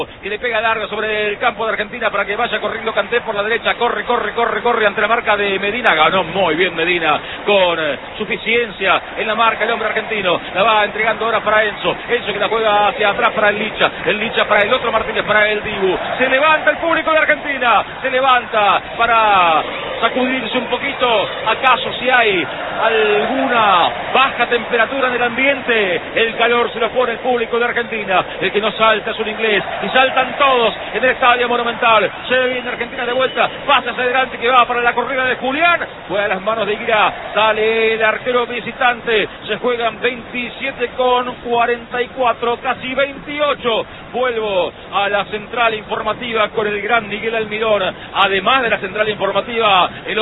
que le pega larga sobre el campo de Argentina para que vaya corriendo Kanté por la derecha, corre ante la marca de Medina, ganó muy bien Medina, con suficiencia en la marca el hombre argentino, la va entregando ahora para Enzo que la juega hacia atrás para el Licha para el otro Martínez, para el Dibu, se levanta el público de Argentina, se levanta para sacudirse un poquito, acaso si hay alguna baja temperatura en el ambiente, el calor se lo pone el público de Argentina, el que no salta es un inglés, y saltan todos en el Estadio Monumental, se viene Argentina de vuelta, pasa hacia adelante que va para la corrida de Julián, juega a las manos de Iguirá, sale el arquero visitante, se juegan 27,44, casi 28, vuelvo a la central informativa con el gran Miguel Almirón, además de la central informativa, el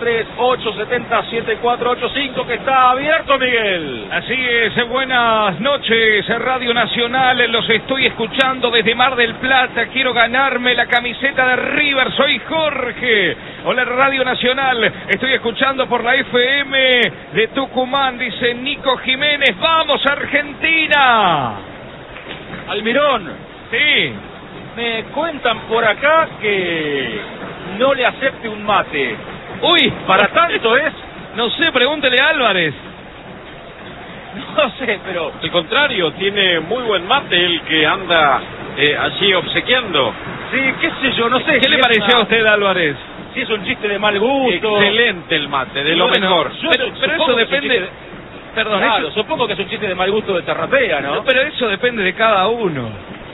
11-3-870-7485 que está abierto, Miguel. Así es, buenas noches, Radio Nacional, los estoy escuchando desde Mar del Plata, quiero ganarme la camiseta de River, soy Jorge. Hola Radio Nacional, estoy escuchando por la FM de Tucumán, dice Nico Jiménez, ¡vamos Argentina! Almirón, sí, me cuentan por acá que no le acepte un mate. Uy, para tanto es. No sé, pregúntele a Álvarez. No sé, pero al contrario, tiene muy buen mate el que anda allí obsequiando. Sí, qué sé yo, no sé. ¿Qué le pareció a usted, Álvarez? Si es un chiste de mal gusto. Excelente el mate, de lo mejor. Pero eso depende. Perdón, claro, supongo que es un chiste de mal gusto de Terratea, ¿no? Pero eso depende de cada uno.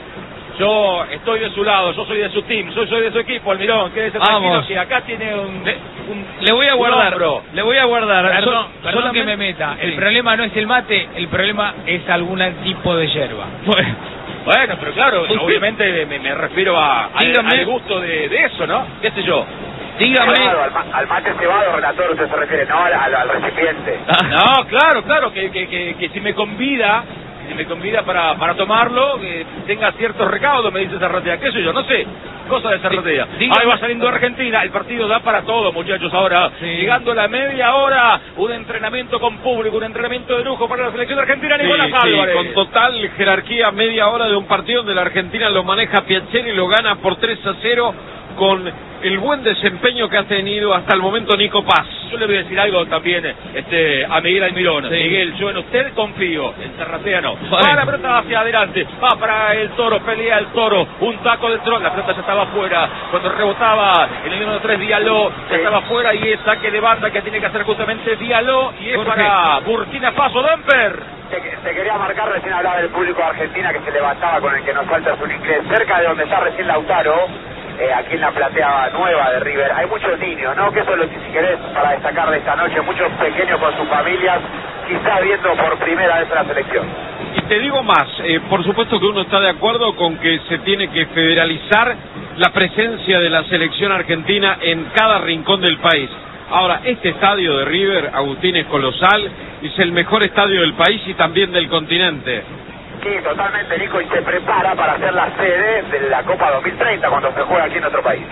Yo estoy de su lado, yo soy de su team, yo soy de su equipo, Almirón, quédese tranquilo que acá tiene le voy a guardar, le voy a guardar. Perdón que me meta, sí. El problema no es el mate, el problema es algún tipo de yerba. Bueno, pero claro, obviamente me refiero al gusto de eso, ¿no? ¿Qué sé yo? Dígame. Al mate cebado, relator, usted se refiere, no al recipiente. No, claro, que si me convida para tomarlo, que tenga ciertos recaudos, me dice Zarratea, qué sé yo, no sé, cosa de Zarratea. Ahí va saliendo Argentina, el partido da para todo, muchachos, ahora, llegando a la media hora, un entrenamiento con público, un entrenamiento de lujo para la selección argentina, Nicolás Álvarez. Con total jerarquía, media hora de un partido donde la Argentina lo maneja Piacere y lo gana por 3-0, con el buen desempeño que ha tenido hasta el momento Nico Paz. Yo le voy a decir algo también a Miguel Almirón. Sí. Miguel, yo en usted confío, en Zarratea no. Va la pelota hacia adelante, va para el Toro, pelea el Toro, un taco del Toro, la pelota ya estaba afuera, cuando rebotaba en el número 3 Diallo, ya estaba afuera y es saque de banda que tiene que hacer justamente Diallo y es para Burkina Faso, Damper. Te quería marcar, recién hablaba del público de Argentina que se levantaba con el que nos falta su inglés, cerca de donde está recién Lautaro. Aquí en la platea nueva de River, hay muchos niños, ¿no? Que eso es lo que, si querés, para destacar de esta noche, muchos pequeños con sus familias, quizás viendo por primera vez la selección. Y te digo más, por supuesto que uno está de acuerdo con que se tiene que federalizar la presencia de la selección argentina en cada rincón del país. Ahora, este estadio de River, Agustín, es colosal, es el mejor estadio del país y también del continente. Sí, totalmente, Nico, y se prepara para ser la sede de la Copa 2030 cuando se juega aquí en nuestro país.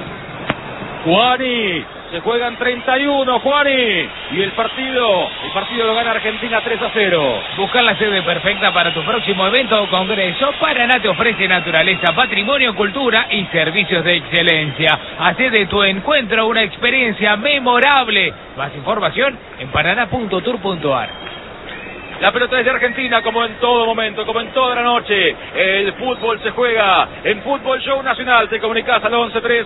Juani, se juegan 31, Juani, y el partido lo gana Argentina 3-0. Buscar la sede perfecta para tu próximo evento o congreso, Paraná te ofrece naturaleza, patrimonio, cultura y servicios de excelencia. Hacé de tu encuentro una experiencia memorable. Más información en paraná.tour.ar. La pelota es de Argentina, como en todo momento, como en toda la noche. El fútbol se juega en Fútbol Show Nacional. Te comunicás al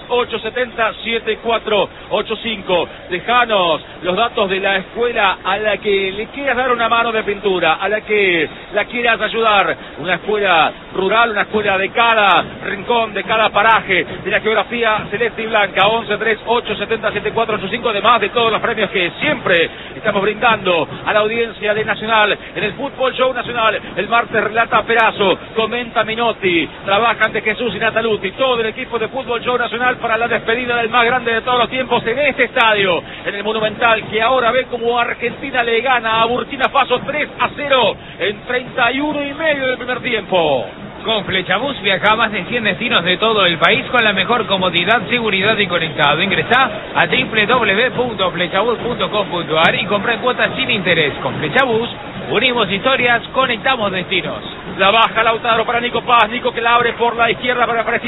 11-3-870-7485. Dejanos los datos de la escuela a la que le quieras dar una mano de pintura, a la que la quieras ayudar. Una escuela rural, una escuela de cada rincón, de cada paraje, de la geografía celeste y blanca. 11-3-870-7485. Además de todos los premios que siempre estamos brindando a la audiencia de Nacional. En el Fútbol Show Nacional, el martes relata Perazo, comenta Minotti, trabajan de Jesús y Nataluti, todo el equipo de Fútbol Show Nacional para la despedida del más grande de todos los tiempos en este estadio, en el Monumental, que ahora ve como Argentina le gana a Burkina Faso 3-0 en 31 y medio del primer tiempo. Con Flechabús viaja a más de 100 destinos de todo el país con la mejor comodidad, seguridad y conectado. Ingresá a www.flechabús.com.ar y compra en cuotas sin interés. Con Flechabús unimos historias, conectamos destinos. La baja Lautaro para Nico Paz, Nico que la abre por la izquierda para aparecer